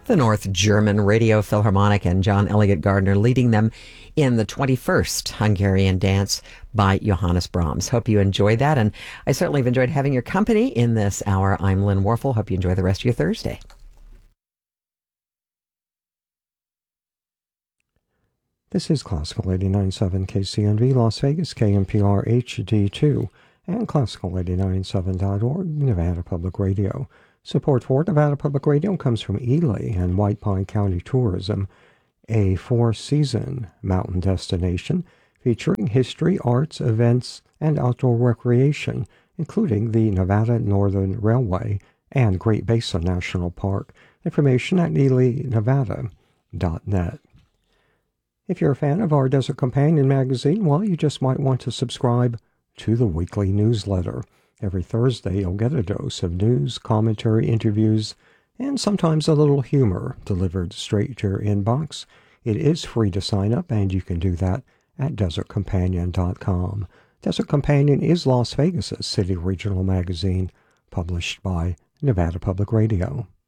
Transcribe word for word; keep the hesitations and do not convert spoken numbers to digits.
the North German Radio Philharmonic and John Elliott Gardner leading them in the twenty-first Hungarian Dance by Johannes Brahms. Hope you enjoyed that, and I certainly have enjoyed having your company in this hour. I'm Lynn Warfel. Hope you enjoy the rest of your Thursday. This is Classical eighty-nine point seven K C N V Las Vegas, K M P R H D two, and Classical eighty-nine point seven dot org, Nevada Public Radio. Support for Nevada Public Radio comes from Ely and White Pine County Tourism, a four-season mountain destination featuring history, arts, events, and outdoor recreation, including the Nevada Northern Railway and Great Basin National Park. Information at ely nevada dot net. If you're a fan of our Desert Companion magazine, well, you just might want to subscribe to the weekly newsletter. Every Thursday, you'll get a dose of news, commentary, interviews, and sometimes a little humor delivered straight to your inbox. It is free to sign up, and you can do that at desert companion dot com. Desert Companion is Las Vegas' city regional magazine, published by Nevada Public Radio.